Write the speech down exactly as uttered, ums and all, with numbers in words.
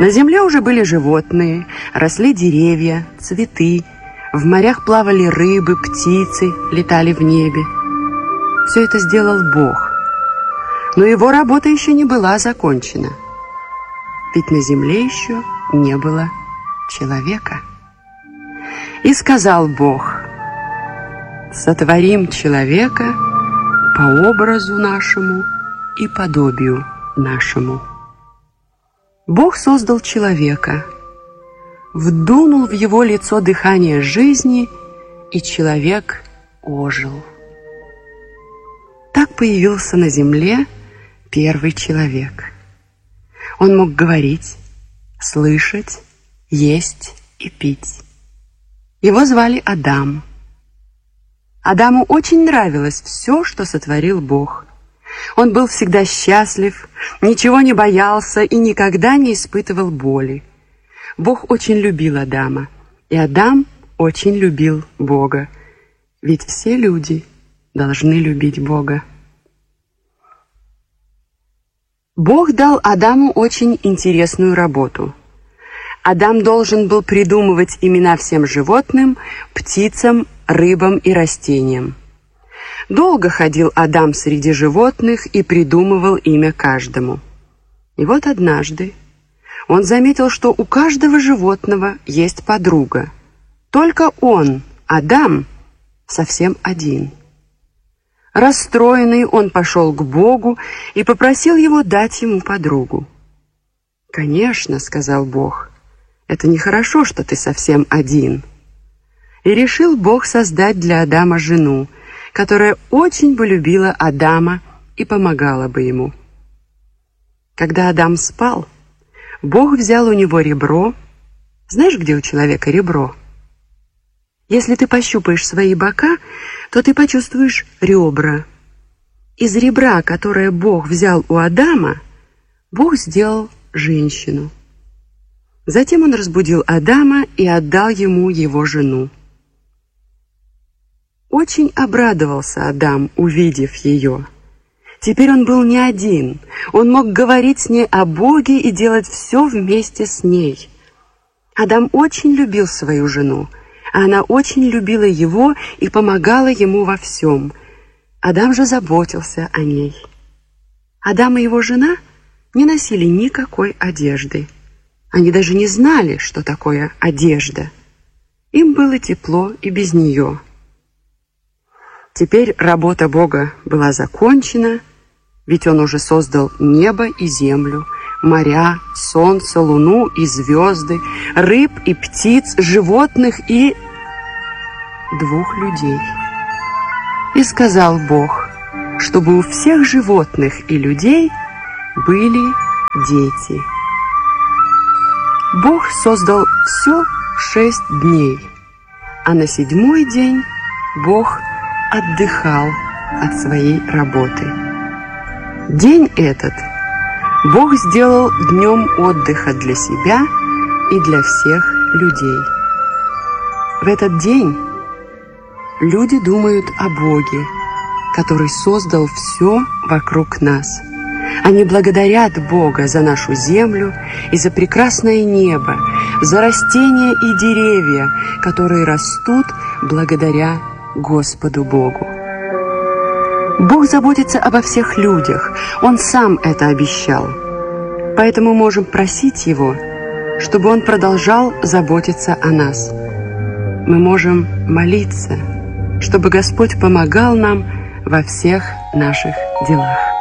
На земле уже были животные, росли деревья, цветы, в морях плавали рыбы, птицы летали в небе. Все это сделал Бог. Но его работа еще не была закончена. Ведь на земле еще не было человека. И сказал Бог: «Сотворим человека по образу нашему и подобию нашему». Бог создал человека, вдунул в его лицо дыхание жизни, и человек ожил. Так появился на земле первый человек. Он мог говорить, слышать, есть и пить. Его звали Адам. Адаму очень нравилось все, что сотворил Бог. Он был всегда счастлив, ничего не боялся и никогда не испытывал боли. Бог очень любил Адама, и Адам очень любил Бога. Ведь все люди должны любить Бога. Бог дал Адаму очень интересную работу. Адам должен был придумывать имена всем животным, птицам, рыбам и растениям. Долго ходил Адам среди животных и придумывал имя каждому. И вот однажды он заметил, что у каждого животного есть подруга. Только он, Адам, совсем один. Расстроенный, он пошел к Богу и попросил его дать ему подругу. «Конечно, — сказал Бог, — это нехорошо, что ты совсем один». И решил Бог создать для Адама жену, которая очень бы любила Адама и помогала бы ему. Когда Адам спал, Бог взял у него ребро. Знаешь, где у человека ребро? Если ты пощупаешь свои бока, то ты почувствуешь ребра. Из ребра, которое Бог взял у Адама, Бог сделал женщину. Затем он разбудил Адама и отдал ему его жену. Очень обрадовался Адам, увидев ее. Теперь он был не один. Он мог говорить с ней о Боге и делать все вместе с ней. Адам очень любил свою жену, а она очень любила его и помогала ему во всем. Адам же заботился о ней. Адам и его жена не носили никакой одежды. Они даже не знали, что такое одежда. Им было тепло и без нее. Теперь работа Бога была закончена, ведь Он уже создал небо и землю, моря, солнце, луну и звезды, рыб и птиц, животных и двух людей. И сказал Бог, чтобы у всех животных и людей были дети. Бог создал все в шесть дней, а на седьмой день Бог отдыхал от своей работы. День этот Бог сделал днем отдыха для себя и для всех людей. В этот день люди думают о Боге, который создал все вокруг нас. Они благодарят Бога за нашу землю и за прекрасное небо, за растения и деревья, которые растут благодаря Господу Богу. Бог заботится обо всех людях, Он сам это обещал. Поэтому можем просить Его, чтобы Он продолжал заботиться о нас. Мы можем молиться, чтобы Господь помогал нам во всех наших делах.